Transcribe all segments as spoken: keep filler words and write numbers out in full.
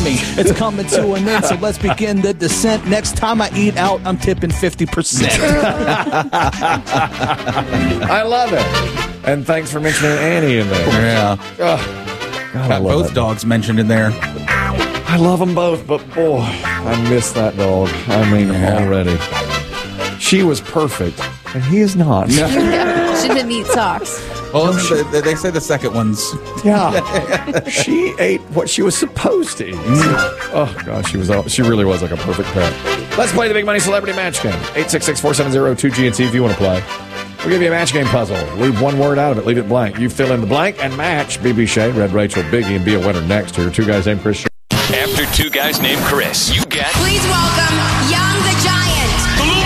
me. It's coming to an end, so let's begin the descent. Next time I eat out, I'm tipping fifty percent. I love it. And thanks for mentioning Annie in there. Yeah. Oh, God, Got both dogs dog. mentioned in there. I love them both, but boy, I miss that dog. I mean, yeah. already. She was perfect, and he is not. Yeah. She didn't eat socks. Well, they, they say the second one's. Yeah. She ate what she was supposed to eat. Oh, God, she was. She really was like a perfect pet. Let's play the Big Money Celebrity Match Game. eight six six, four seven zero, two G N T if you want to play. We'll give you a match game puzzle. Leave one word out of it. Leave it blank. You fill in the blank and match B B Shea, Red Rachel, Biggie, and be a winner next here. Two guys named Chris. After two guys named Chris, you get... Please welcome Young the Giant.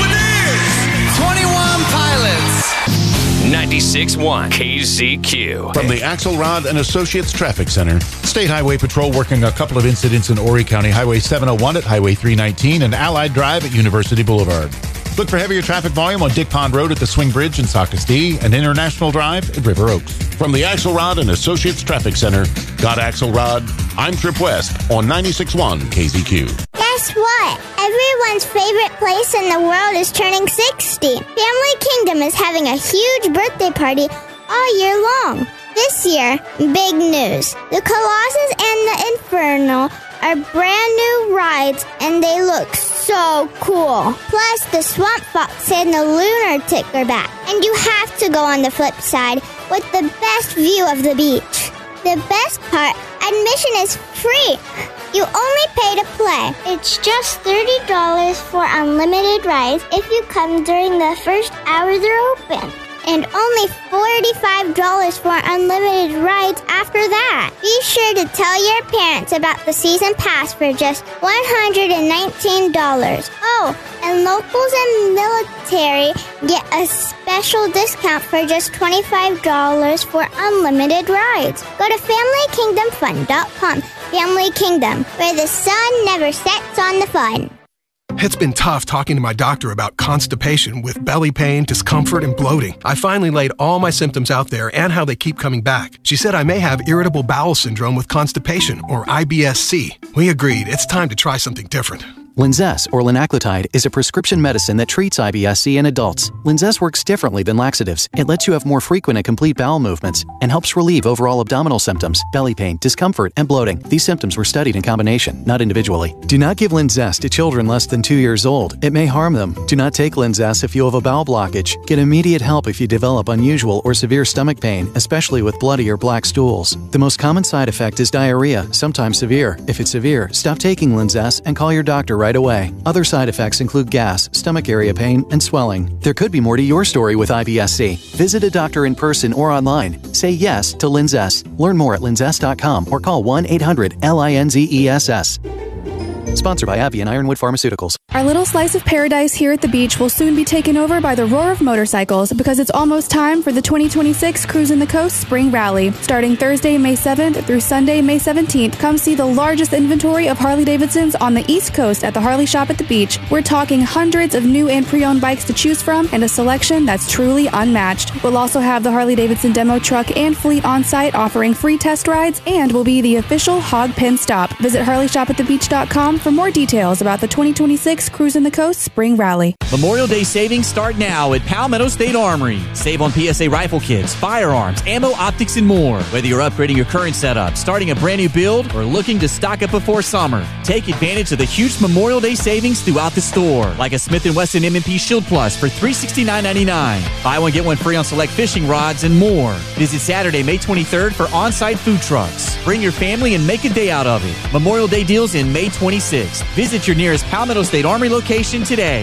Lumineers. twenty-one Pilots. ninety-six point one K Z Q. From the Axelrod and Associates Traffic Center, State Highway Patrol working a couple of incidents in Horry County. Highway seven oh one at Highway three nineteen and Allied Drive at University Boulevard. Look for heavier traffic volume on Dick Pond Road at the Swing Bridge in Sockasty and International Drive at River Oaks. From the Axelrod and Associates Traffic Center, got Axelrod, I'm Trip West on ninety-six point one K Z Q. Guess what? Everyone's favorite place in the world is turning sixty. Family Kingdom is having a huge birthday party all year long. This year, big news. The Colossus and the Inferno are brand new rides, and they look so cool. Plus, the Swamp Fox and the Lunar are back. And you have to go on the flip side with the best view of the beach. The best part, admission is free. You only pay to play. It's just thirty dollars for unlimited rides if you come during the first hour they're open. And only forty-five dollars for unlimited rides after that. Be sure to tell your parents about the season pass for just one hundred nineteen dollars. Oh, and locals and military get a special discount for just twenty-five dollars for unlimited rides. Go to family kingdom fun dot com. Family Kingdom, where the sun never sets on the fun. It's been tough talking to my doctor about constipation with belly pain, discomfort, and bloating. I finally laid all my symptoms out there and how they keep coming back. She said I may have irritable bowel syndrome with constipation, or I B S C. We agreed it's time to try something different. Linzess, or linaclotide, is a prescription medicine that treats I B S C in adults. Linzess works differently than laxatives. It lets you have more frequent and complete bowel movements and helps relieve overall abdominal symptoms, belly pain, discomfort, and bloating. These symptoms were studied in combination, not individually. Do not give Linzess to children less than two years old. It may harm them. Do not take Linzess if you have a bowel blockage. Get immediate help if you develop unusual or severe stomach pain, especially with bloody or black stools. The most common side effect is diarrhea, sometimes severe. If it's severe, stop taking Linzess and call your doctor right away. Other side effects include gas, stomach area pain, and swelling. There could be more to your story with I B S C. Visit a doctor in person or online. Say yes to Linzess. Learn more at linzess dot com or call one eight hundred L I N Z E S S. Sponsored by AbbVie and Ironwood Pharmaceuticals. Our little slice of paradise here at the beach will soon be taken over by the roar of motorcycles because it's almost time for the twenty twenty-six Cruising the Coast Spring Rally. Starting Thursday, May seventh through Sunday, May seventeenth, come see the largest inventory of Harley-Davidsons on the East Coast at the Harley Shop at the beach. We're talking hundreds of new and pre-owned bikes to choose from and a selection that's truly unmatched. We'll also have the Harley-Davidson demo truck and fleet on site offering free test rides and will be the official Hog Pen stop. Visit harley shop at the beach dot com for more details about the twenty twenty-six Cruising the Coast Spring Rally. Memorial Day savings start now at Palmetto State Armory. Save on P S A rifle kits, firearms, ammo, optics, and more. Whether you're upgrading your current setup, starting a brand new build, or looking to stock up before summer, take advantage of the huge Memorial Day savings throughout the store, like a Smith and Wesson M and P Shield Plus for three hundred sixty-nine ninety-nine. Buy one, get one free on select fishing rods and more. Visit Saturday, May twenty-third for on-site food trucks. Bring your family and make a day out of it. Memorial Day deals in May twenty-sixth. Visit your nearest Palmetto State Armory location today.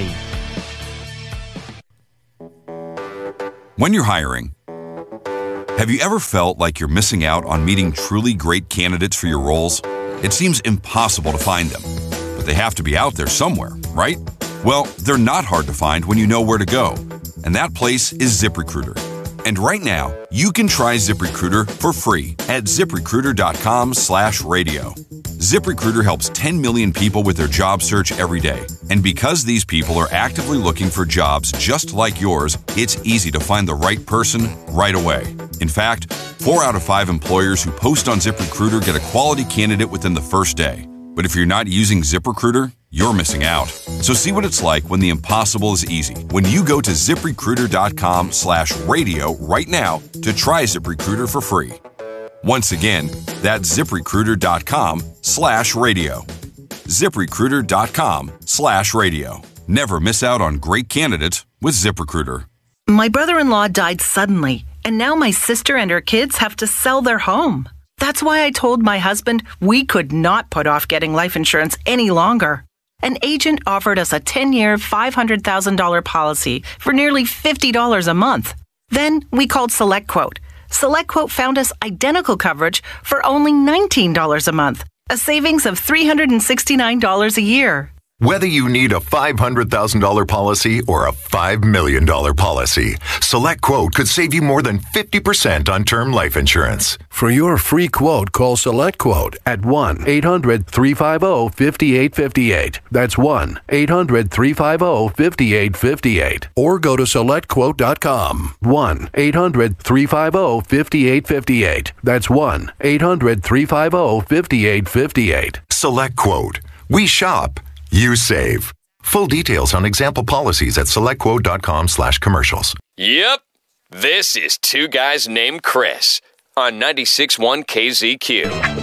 When you're hiring, have you ever felt like you're missing out on meeting truly great candidates for your roles? It seems impossible to find them, but they have to be out there somewhere, right? Well, they're not hard to find when you know where to go, and that place is ZipRecruiter. And right now, you can try ZipRecruiter for free at ZipRecruiter.com slash radio. ZipRecruiter helps ten million people with their job search every day. And because these people are actively looking for jobs just like yours, it's easy to find the right person right away. In fact, four out of five employers who post on ZipRecruiter get a quality candidate within the first day. But if you're not using ZipRecruiter, you're missing out. So see what it's like when the impossible is easy. When you go to ZipRecruiter.com slash radio right now to try ZipRecruiter for free. Once again, that's ZipRecruiter.com slash radio. ZipRecruiter.com slash radio. Never miss out on great candidates with ZipRecruiter. My brother-in-law died suddenly, and now my sister and her kids have to sell their home. That's why I told my husband we could not put off getting life insurance any longer. An agent offered us a ten-year, five hundred thousand dollars policy for nearly fifty dollars a month. Then we called SelectQuote. SelectQuote found us identical coverage for only nineteen dollars a month, a savings of three hundred sixty-nine dollars a year. Whether you need a five hundred thousand dollars policy or a five million dollars policy, SelectQuote could save you more than fifty percent on term life insurance. For your free quote, call SelectQuote at one eight hundred three five zero five eight five eight. That's one eight hundred three five zero five eight five eight. Or go to select quote dot com. one eight hundred three five zero five eight five eight. That's one eight hundred three five zero five eight five eight. SelectQuote. We shop. You save. Full details on example policies at selectquote.com slash commercials. Yep. This is Two Guys Named Chris on ninety-six point one K Z Q.